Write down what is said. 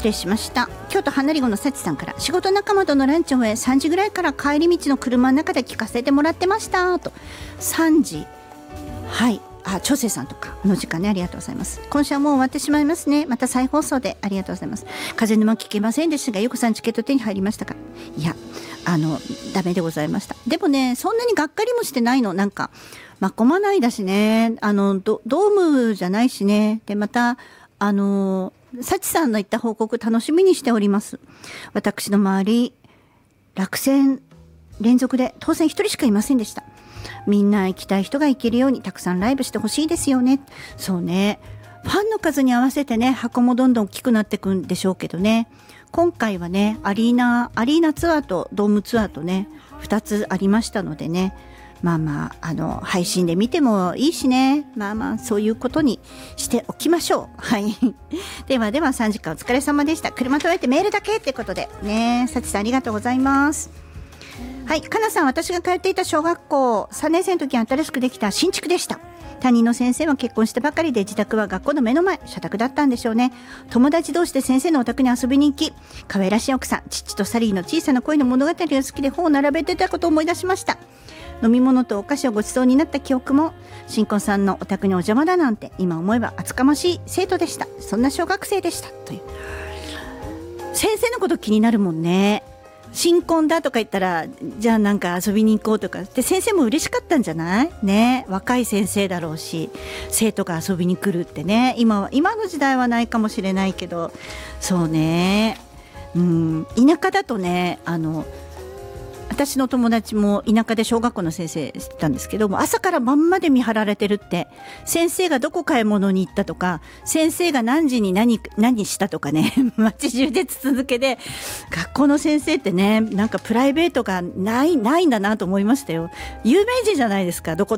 失礼しました。京都花りごの幸さんから、仕事仲間とのランチを終え3時ぐらいから帰り道の車の中で聞かせてもらってましたと。3時、はい、長生さんとかの時間ね、ありがとうございます。今週はもう終わってしまいますね。また再放送でありがとうございます。風沼聞けませんでしたが、ゆこさんチケット手に入りましたか？いや、ダメでございました。でもね、そんなにがっかりもしてないの。なんかまこまないだしね、ドームじゃないしね。でまた幸さんの言った報告楽しみにしております。私の周り落選連続で当選1人しかいませんでした。みんな行きたい人が行けるようにたくさんライブしてほしいですよね。そうね、ファンの数に合わせてね、箱もどんどん大きくなっていくんでしょうけどね。今回はね、アリーナツアーとドームツアーとね、2つありましたのでね、配信で見てもいいしね、そういうことにしておきましょう。はい。では3時間お疲れ様でした。車止めてメールだけってことでね、さちさんありがとうございます。はい、かなさん、私が通っていた小学校3年生の時に新しくできた新築でした。担任の先生は結婚してばかりで、自宅は学校の目の前、社宅だったんでしょうね。友達同士で先生のお宅に遊びに行き、可愛らしい奥さん、父とサリーの小さな恋の物語が好きで本を並べてたことを思い出しました。飲み物とお菓子をごちそうになった記憶も、新婚さんのお宅にお邪魔だなんて今思えば厚かましい生徒でした。そんな小学生でしたという。先生のこと気になるもんね。新婚だとか言ったら、じゃあなんか遊びに行こうとかで、先生も嬉しかったんじゃないね。若い先生だろうし、生徒が遊びに来るってね、今の時代はないかもしれないけど、そうね、田舎だとね、私の友達も田舎で小学校の先生してたんですけども、朝から晩まで見張られてるって。先生がどこ買い物に行ったとか、先生が何時に何したとかね、街中で続けで、学校の先生ってね、なんかプライベートがないんだなと思いましたよ。有名人じゃないですか、どこ